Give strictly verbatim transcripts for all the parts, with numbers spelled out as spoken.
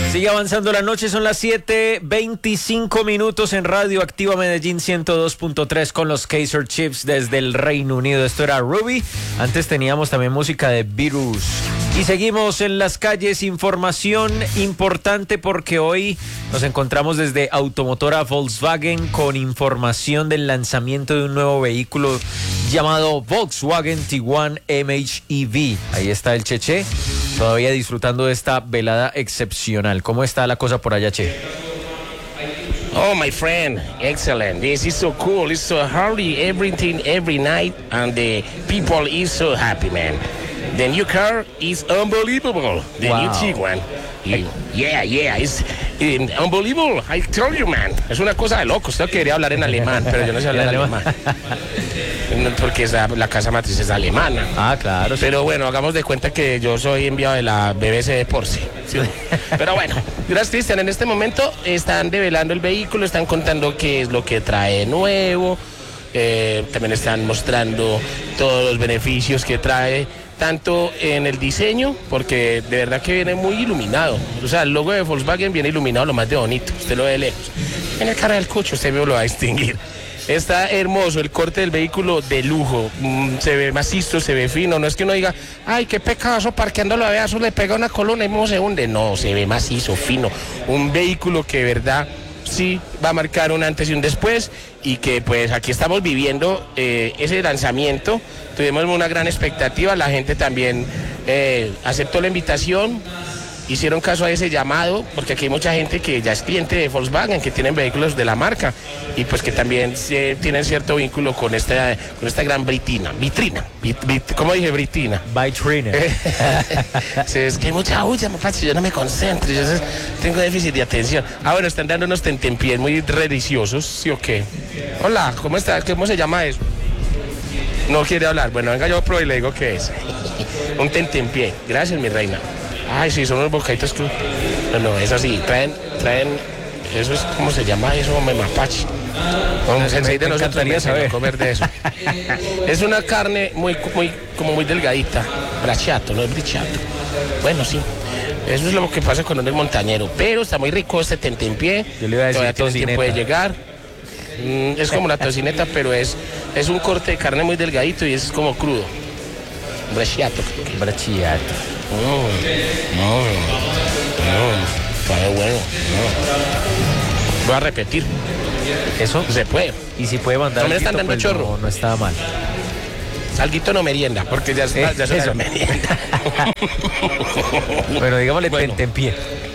Sigue avanzando la noche, son las siete veinticinco minutos en Radio Activa Medellín ciento dos punto tres con los Kaiser Chiefs desde el Reino Unido. Esto era Ruby. Antes teníamos también música de Virus. Y seguimos en las calles. Información importante porque hoy nos encontramos desde Automotora Volkswagen con información del lanzamiento de un nuevo vehículo llamado Volkswagen Tiguan M H E V. Ahí está el Cheche, todavía disfrutando de esta velada excepcional. ¿Cómo está la cosa por allá, Che? Oh, my friend, excellent. This is so cool. It's so hardly everything every night, and the people is so happy, man. The new car is unbelievable. The Wow. new Tiguan. Yeah, yeah, it's um, unbelievable. I told you, man. Es una cosa de loco. Usted quería hablar en alemán, pero yo no sé hablar en alemán. No, porque esa, la casa matriz es alemana. Ah, claro. Sí. Pero bueno, hagamos de cuenta que yo soy enviado de la B B C de Porsche. ¿Sí? Pero bueno, gracias, Cristian. En este momento están develando el vehículo, están contando qué es lo que trae nuevo. Eh, también están mostrando todos los beneficios que trae, tanto en el diseño, porque de verdad que viene muy iluminado. O sea, el logo de Volkswagen viene iluminado lo más de bonito. Usted lo ve de lejos. En el cara del cucho usted lo va a distinguir. Está hermoso el corte del vehículo, de lujo. Mm, se ve macizo, se ve fino. No es que uno diga, ay, qué pecazo, parqueándolo a veazo le pega una columna y mismo se hunde. No, se ve macizo, fino. Un vehículo que de verdad sí va a marcar un antes y un después, y que pues aquí estamos viviendo eh, ese lanzamiento. Tuvimos una gran expectativa, la gente también eh, aceptó la invitación, hicieron caso a ese llamado, porque aquí hay mucha gente que ya es cliente de Volkswagen, que tienen vehículos de la marca, y pues que también eh, tienen cierto vínculo con esta, con esta gran britina, vitrina, vit, vit, ¿cómo dije britina? Vitrina. Sí, es que hay mucha bulla, mapache, yo no me concentro, yo tengo déficit de atención. Ah, bueno, están dando unos tentempiés muy deliciosos, ¿sí o qué? Hola, ¿cómo está? ¿Cómo se llama eso? No quiere hablar. Bueno, venga, yo pro y le digo qué es. Un tentempié. Gracias, mi reina. Ay, sí, son unos bocaditos que... No, no, es así. Traen, traen... Eso es, ¿cómo se llama eso? Me mapache. Un sensei de nosotros me enseñó a comer de eso. Es una carne muy, muy, como muy delgadita. Brachiato, no es brichiato. Bueno, sí. Eso es lo que pasa cuando uno es montañero. Pero está muy rico este tentempié. Yo le iba a decir todavía tiene tiempo de llegar. Mm, es como una tocineta, pero es, es un corte de carne muy delgadito y es como crudo. Brachiato. Brachiato. No, no, no, está bueno. No. Voy a repetir. ¿Eso? Se puede. Y si puede mandar no me alguito, están dando pues chorro. No, no está mal. Alguito no merienda, porque ya, está, ¿Eh? ya es una merienda. Bueno, digámosle Bueno. tentempié.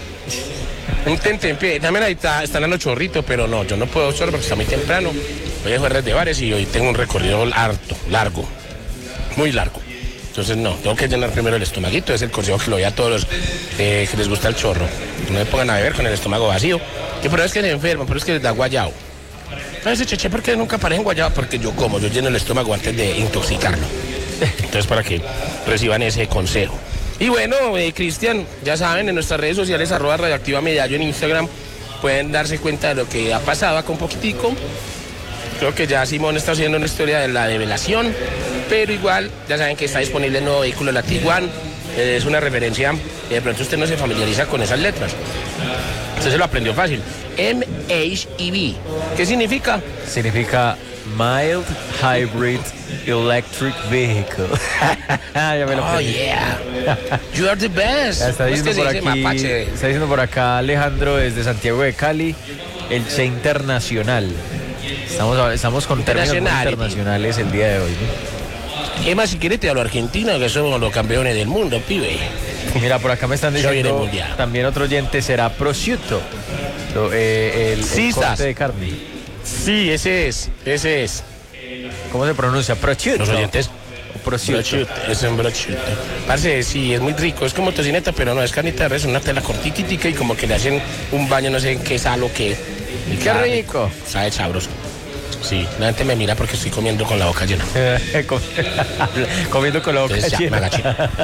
Un tentempié. También ahí está, están dando chorrito, pero no, yo no puedo chorro porque está muy temprano. Hoy es jueves de bares y hoy tengo un recorrido harto, largo, muy largo. Entonces no, tengo que llenar primero el estomaguito. Es el consejo que le doy a todos los eh, que les gusta el chorro. No me pongan a beber con el estómago vacío. Que por eso es que se enferman, por eso es que les da guayao. A veces, Cheche, ¿por qué nunca parecen guayao? Porque yo como, yo lleno el estómago antes de intoxicarlo. Entonces, para que reciban ese consejo. Y bueno, eh, Cristian, ya saben, en nuestras redes sociales, arroba Radioactiva Medallo en Instagram, pueden darse cuenta de lo que ha pasado acá un poquitico. Creo que ya Simón está haciendo una historia de la develación, pero igual, ya saben que está disponible el nuevo vehículo, la Tiguan. Eh, es una referencia, y de pronto usted no se familiariza con esas letras. Usted se lo aprendió fácil. M H E V. ¿Qué significa? Significa Mild Hybrid Electric Vehicle. Ya me lo Oh, aprendí. yeah. You are the best. Ya está ¿Cómo es que diciendo se por dice, aquí, mapache? está diciendo por acá Alejandro desde Santiago de Cali, el Che Internacional. Estamos, estamos con términos muy Internacional. internacionales el día de hoy, ¿no? Emma, si quieres te hablo argentino, que somos los campeones del mundo, pibe. Mira, por acá me están Ya viene el diciendo mundial. también otro oyente será prosciutto, lo, eh, el, Sí, el corte estás. de carne. Sí, ese es, ese es. ¿Cómo se pronuncia? Prosciutto. Los oyentes. O prosciutto. Prosciutto, es un prosciutto. Parce, sí, es muy rico, es como tocineta, pero no, es carnita de res, una tela cortiquitica y como que le hacen un baño, no sé en qué sal o qué. Y ¡Qué rico! Sabe sabroso. Sí, la gente me mira porque estoy comiendo con la boca llena. Com- Comiendo con la boca Entonces ya, me llena. agaché.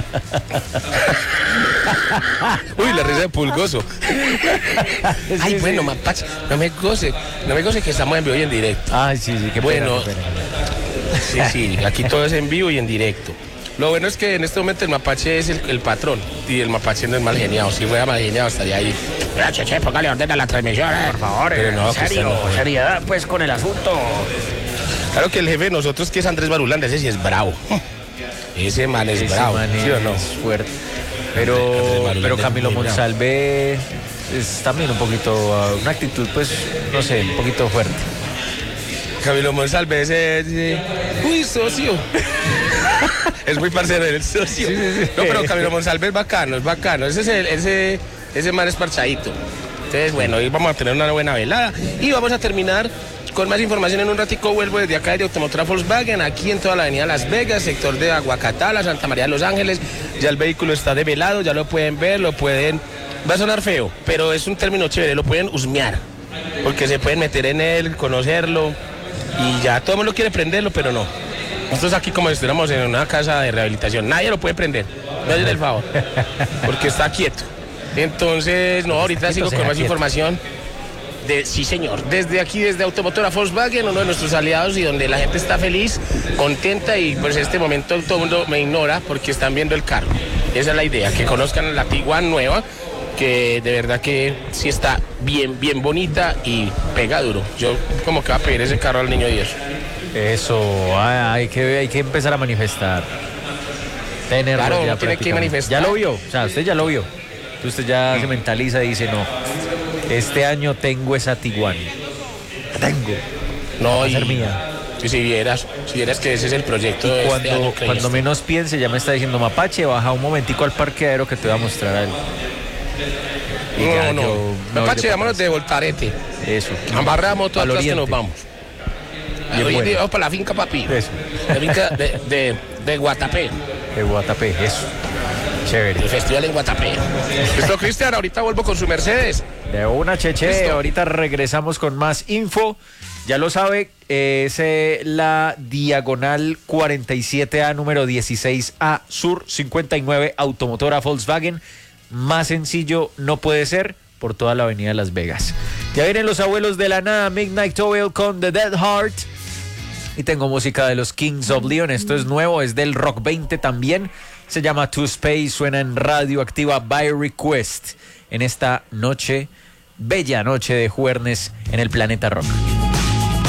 Uy, la risa de pulgoso. Ay, Sí, bueno, sí. mapache, no me goce, no me goce que estamos en vivo y en directo. Ay, sí, sí, qué Bueno, pena, qué pena. Sí, sí, aquí todo es en vivo y en directo. Lo bueno es que en este momento el mapache es el, el patrón y el mapache no es mal geniado. Si fuera mal geniado estaría ahí. Mira, Cheche, póngale orden a la transmisión, eh. Por favor, Pero no, en serio, Cristiano, seriedad pues con el asunto. Claro que el jefe de nosotros, que es Andrés Barulanda, ese sí es bravo. Ese man es Ese bravo, man ¿sí o no? es fuerte. Pero, Andrés Barulanda pero es Camilo muy bravo. Monsalve es también un poquito, uh, una actitud, pues, no sé, un poquito fuerte. Camilo Monsalve ese, ese... Uy, socio. Es muy parcero del socio. Sí, sí, sí. No, pero Camilo Monsalve es bacano, es bacano. Ese, es el, ese, ese man es parchadito. Entonces, bueno, hoy vamos a tener una buena velada y vamos a terminar con más información en un ratico. Vuelvo desde acá de Automotora Volkswagen, aquí en toda la avenida Las Vegas, sector de Aguacatala, Santa María de los Ángeles. Ya el vehículo está develado, ya lo pueden ver, lo pueden... Va a sonar feo, pero es un término chévere, lo pueden husmear, porque se pueden meter en él, conocerlo, y ya todo el mundo quiere prenderlo, pero no. Nosotros aquí como si estuviéramos en una casa de rehabilitación, nadie lo puede prender, no es del favor, porque está quieto. Entonces, no, ahorita sigo con más información. De, sí, señor. Desde aquí, desde Automotora Volkswagen, uno de nuestros aliados y donde la gente está feliz, contenta y pues en este momento todo el mundo me ignora porque están viendo el carro. Esa es la idea, que conozcan la Tiguan nueva, que de verdad que sí está bien, bien bonita y pega duro. Yo como que voy a pedir ese carro al niño Dios. Eso, ah, hay que, hay que empezar a manifestar. Tenerlo Claro, ya uno tiene que prácticamente. manifestar. Ya lo vio, o sea, usted ya lo vio. Usted ya se mentaliza y dice, no, este año tengo esa Tiguan. La tengo. No, Va a y ser mía. si, si vieras, si vieras que ese es el proyecto de Cuando, este año. cuando menos piense, ya me está diciendo, Mapache, baja un momentico al parqueadero que te voy a mostrar algo. Y No, ya no, yo me voy Mapache, de vámonos de voltarete. Eso. Amarramos todas Al las que nos oriente. vamos. Bien Hoy en bueno. día vamos para la finca, papi. Eso. La finca de, de, de Guatapé. De Guatapé, eso. Chévere. El festival en Guatapé. Listo, Cristian, ahorita vuelvo con su Mercedes. De una, Cheche, Listo. ahorita regresamos con más info. Ya lo sabe, eh, es eh, la diagonal cuarenta y siete A, número dieciséis A, Sur cincuenta y nueve, Automotora Volkswagen. Más sencillo no puede ser, por toda la avenida Las Vegas. Ya vienen los abuelos de la nada, Midnight Oil con The Dead Heart. Y tengo música de los Kings of Leon, esto es nuevo, es del Rock veinte también. Se llama To Space, suena en Radio Activa by Request en esta noche, bella noche de jueves en el Planeta Rock.